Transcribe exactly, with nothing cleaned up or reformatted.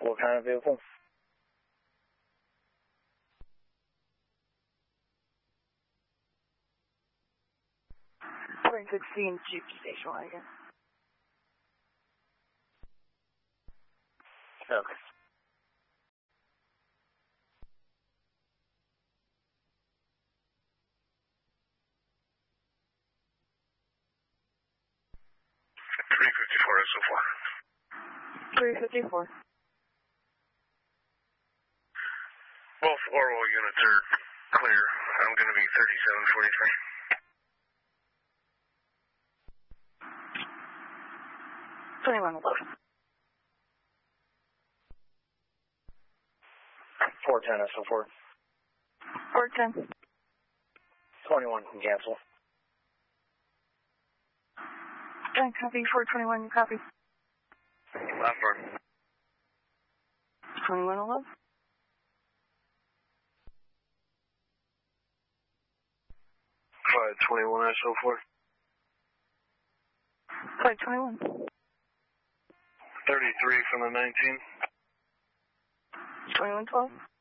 What kind of vehicle? three sixteen Jeep station wagon. Okay. three fifty-four S O four. three fifty-four. Both oral units are clear. I'm going to be thirty-seven forty-three. twenty-one eleven. four ten S O four. four ten. twenty-one can cancel. Ten copy, four twenty-one, copy. Last word. twenty-one eleven. five twenty-one S O four. five twenty-one. thirty-three from the nineteen. twenty-one twelve.